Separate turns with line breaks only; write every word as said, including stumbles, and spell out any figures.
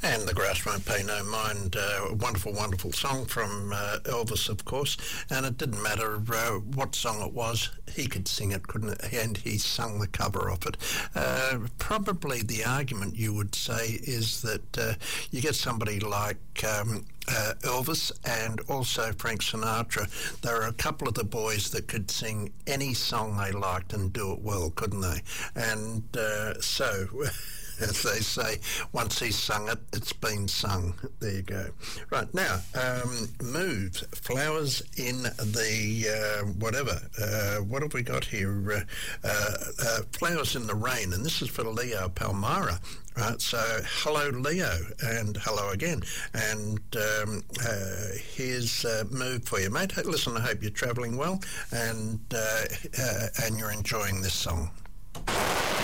And The Grass Won't Pay No Mind, uh, a wonderful, wonderful song from uh, Elvis, of course. And it didn't matter uh, what song it was, he could sing it, couldn't it? And he sung the cover of it. Uh, probably the argument you would say is that uh, you get somebody like um, uh, Elvis and also Frank Sinatra. There are a couple of the boys that could sing any song they liked and do it well, couldn't they? And uh, so... as they say, once he's sung it, it's been sung. There you go. Right, now, um, Move, Flowers in the uh, whatever. Uh, what have we got here? Uh, uh, uh, Flowers in the Rain, and this is for Leo Palmyra. Right, so hello, Leo, and hello again. And um, uh, here's uh, Move for you, mate. Listen, I hope you're travelling well and, uh, uh, and you're enjoying this song.